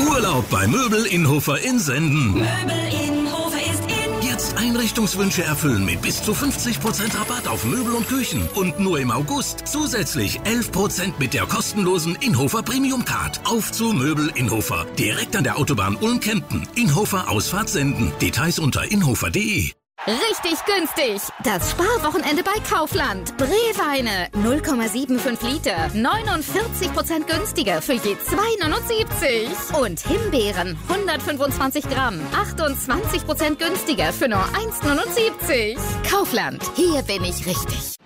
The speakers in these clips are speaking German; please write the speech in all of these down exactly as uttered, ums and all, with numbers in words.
Urlaub bei Möbel Inhofer in Senden. Möbel Inhofer ist in. Jetzt Einrichtungswünsche erfüllen mit bis zu fünfzig Prozent Rabatt auf Möbel und Küchen. Und nur im August zusätzlich elf Prozent mit der kostenlosen Inhofer Premium Card. Auf zu Möbel Inhofer. Direkt an der Autobahn Ulm-Kempten. Inhofer Ausfahrt Senden. Details unter inhofer punkt de. Richtig günstig. Das Sparwochenende bei Kaufland. Breweine null Komma fünfundsiebzig Liter. neunundvierzig Prozent günstiger für je zwei Komma neunundsiebzig. Und Himbeeren hundertfünfundzwanzig Gramm. achtundzwanzig Prozent günstiger für nur eins Komma neunundsiebzig. Kaufland. Hier bin ich richtig.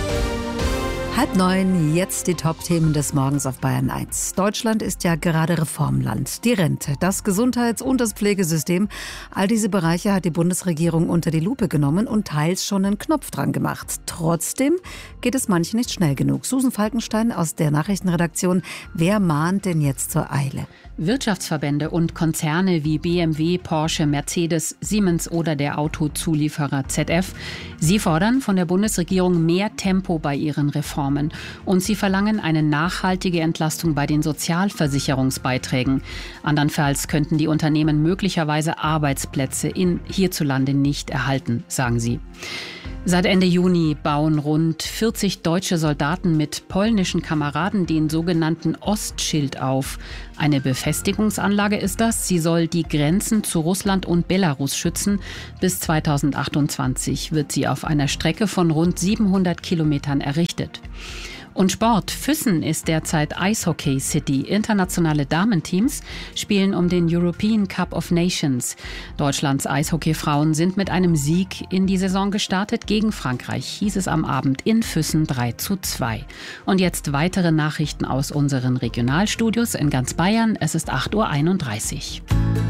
Halb neun, jetzt die Top-Themen des Morgens auf Bayern eins. Deutschland ist ja gerade Reformland. Die Rente, das Gesundheits- und das Pflegesystem, all diese Bereiche hat die Bundesregierung unter die Lupe genommen und teils schon einen Knopf dran gemacht. Trotzdem geht es manchen nicht schnell genug. Susan Falkenstein aus der Nachrichtenredaktion. Wer mahnt denn jetzt zur Eile? Wirtschaftsverbände und Konzerne wie B M W, Porsche, Mercedes, Siemens oder der Autozulieferer Z F. Sie fordern von der Bundesregierung mehr Tempo bei ihren Reformen. Und sie verlangen eine nachhaltige Entlastung bei den Sozialversicherungsbeiträgen. Andernfalls könnten die Unternehmen möglicherweise Arbeitsplätze in hierzulande nicht erhalten, sagen sie. Seit Ende Juni bauen rund vierzig deutsche Soldaten mit polnischen Kameraden den sogenannten Ostschild auf. Eine Befestigungsanlage ist das. Sie soll die Grenzen zu Russland und Belarus schützen. Bis zweitausendachtundzwanzig wird sie auf einer Strecke von rund siebenhundert Kilometern errichtet. Und Sport. Füssen ist derzeit Eishockey City. Internationale Damenteams spielen um den European Cup of Nations. Deutschlands Eishockeyfrauen sind mit einem Sieg in die Saison gestartet. Gegen Frankreich hieß es am Abend in Füssen drei zu zwei. Und jetzt weitere Nachrichten aus unseren Regionalstudios in ganz Bayern. Es ist acht Uhr einunddreißig.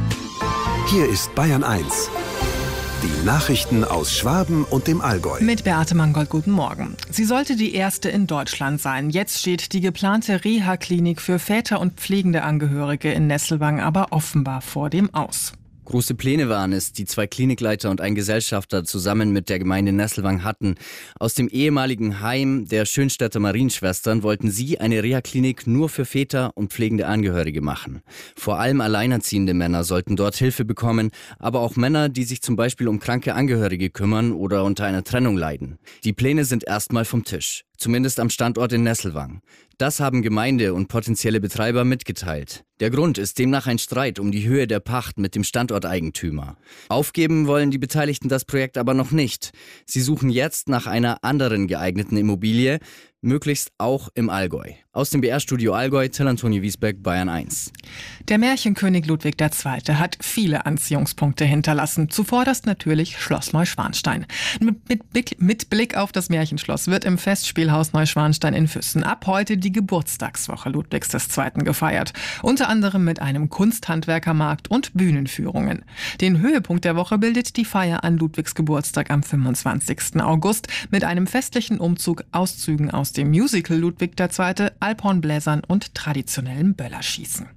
Hier ist Bayern eins. Die Nachrichten aus Schwaben und dem Allgäu. Mit Beate Mangold, guten Morgen. Sie sollte die erste in Deutschland sein. Jetzt steht die geplante Reha-Klinik für Väter und pflegende Angehörige in Nesselwang aber offenbar vor dem Aus. Große Pläne waren es, die zwei Klinikleiter und ein Gesellschafter zusammen mit der Gemeinde Nesselwang hatten. Aus dem ehemaligen Heim der Schönstädter Marienschwestern wollten sie eine Reha-Klinik nur für Väter und pflegende Angehörige machen. Vor allem alleinerziehende Männer sollten dort Hilfe bekommen, aber auch Männer, die sich zum Beispiel um kranke Angehörige kümmern oder unter einer Trennung leiden. Die Pläne sind erstmal vom Tisch. Zumindest am Standort in Nesselwang. Das haben Gemeinde und potenzielle Betreiber mitgeteilt. Der Grund ist demnach ein Streit um die Höhe der Pacht mit dem Standorteigentümer. Aufgeben wollen die Beteiligten das Projekt aber noch nicht. Sie suchen jetzt nach einer anderen geeigneten Immobilie, möglichst auch im Allgäu. Aus dem B R-Studio Allgäu, Till Antonio Wiesbeck, Bayern eins. Der Märchenkönig Ludwig der Zweite hat viele Anziehungspunkte hinterlassen. Zuvorderst natürlich Schloss Neuschwanstein. Mit, mit, Blick, mit Blick auf das Märchenschloss wird im Festspielhaus Neuschwanstein in Füssen ab heute die Geburtstagswoche Ludwigs des Zweiten gefeiert. Unter anderem mit einem Kunsthandwerkermarkt und Bühnenführungen. Den Höhepunkt der Woche bildet die Feier an Ludwigs Geburtstag am fünfundzwanzigsten August mit einem festlichen Umzug, Auszügen aus dem Musical Ludwig der Zweite, Alphornbläsern und traditionellem Böllerschießen.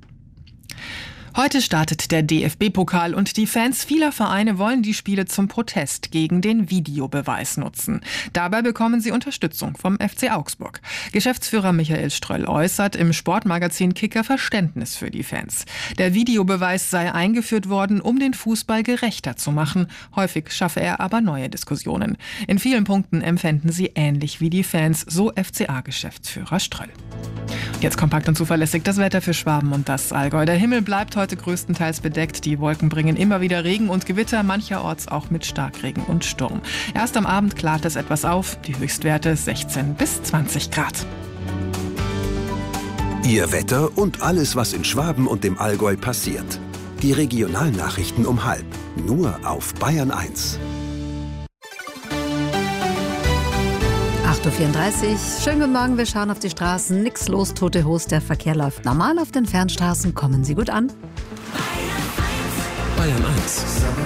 Heute startet der D F B-Pokal und die Fans vieler Vereine wollen die Spiele zum Protest gegen den Videobeweis nutzen. Dabei bekommen sie Unterstützung vom F C Augsburg. Geschäftsführer Michael Ströll äußert im Sportmagazin Kicker Verständnis für die Fans. Der Videobeweis sei eingeführt worden, um den Fußball gerechter zu machen. Häufig schaffe er aber neue Diskussionen. In vielen Punkten empfänden sie ähnlich wie die Fans, so F C A-Geschäftsführer Ströll. Jetzt kompakt und zuverlässig das Wetter für Schwaben und das Allgäu. Der Himmel bleibt heute größtenteils bedeckt. Die Wolken bringen immer wieder Regen und Gewitter, mancherorts auch mit Starkregen und Sturm. Erst am Abend klart es etwas auf. Die Höchstwerte sechzehn bis zwanzig Grad. Ihr Wetter und alles, was in Schwaben und dem Allgäu passiert. Die Regionalnachrichten um halb. Nur auf Bayern eins. acht Uhr vierunddreißig. Schönen guten Morgen, wir schauen auf die Straßen. Nix los, tote Hose, der Verkehr läuft normal auf den Fernstraßen. Kommen Sie gut an. Bayern eins.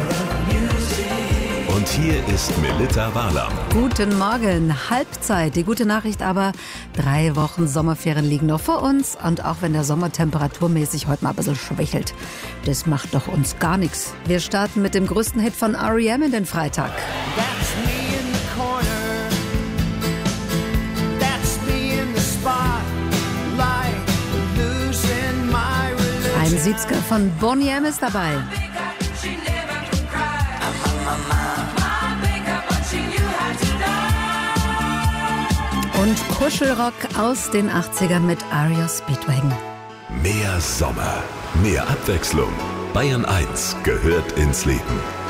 Und hier ist Melitta Wahler. Guten Morgen. Halbzeit. Die gute Nachricht aber, drei Wochen Sommerferien liegen noch vor uns. Und auch wenn der Sommer temperaturmäßig heute mal ein bisschen schwächelt, das macht doch uns gar nichts. Wir starten mit dem größten Hit von R E M in den Freitag. Ein siebziger von Boney M ist dabei. Und Kuschelrock aus den achtzigern mit R E O Speedwagon. Mehr Sommer, mehr Abwechslung. Bayern eins gehört ins Leben.